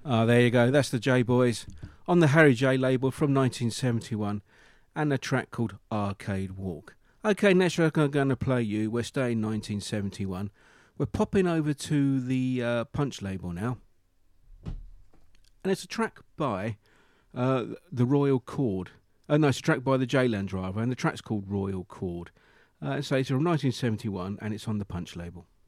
There you go. That's the J Boys on the Harry J label from 1971 and a track called Arcade Walk. Okay, next track I'm going to play you. We're staying 1971. We're popping over to the Punch label now. And it's a track by the Royal Chord. No, it's a track by the J-Land Driver, and the track's called Royal Chord. So it's from 1971, and it's on the Punch label.